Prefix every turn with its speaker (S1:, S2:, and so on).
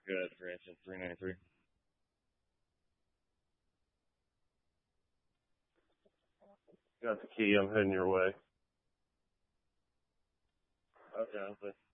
S1: Good for engine 393. Got the key. I'm heading your way. Okay.